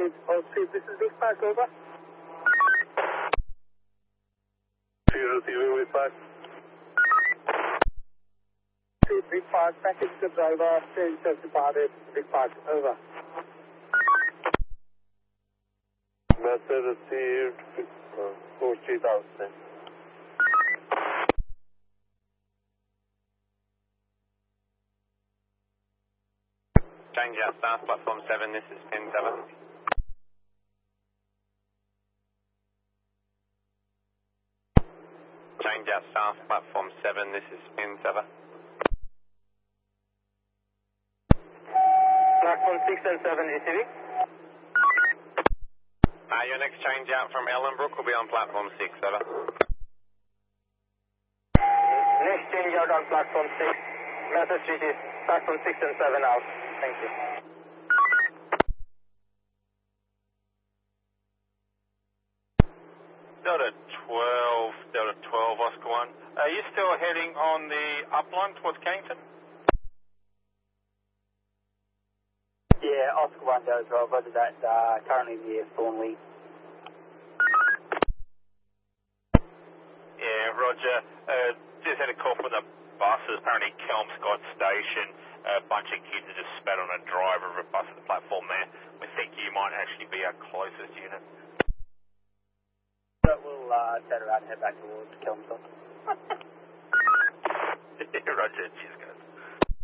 803, this is Big Park, over. Receiving Big Park. Big Park, package to driver, change has departed, Big Park, over. Message received, 40,000. Change out staff, platform 7, this is pin 7. Change out staff, platform 7, this is pin 7. Platform 6 and 7 receiving. Your next change out from Ellenbrook will be on platform 6, over. Next change out on platform 6. Message received. Platform 6 and 7 out. Thank you. Delta 12, Oscar 1. Are you still heading on the upline towards Cannington? Yeah, Oscar 1 Delta 12, roger that, currently near Thornley. Yeah, roger. Just had a call from the buses. Apparently Kelmscott Station, a bunch of kids have just spat on a driver of a bus at the platform there. We think you might actually be our closest unit. But we'll turn around and head back towards Kelmscott. Roger, cheers guys.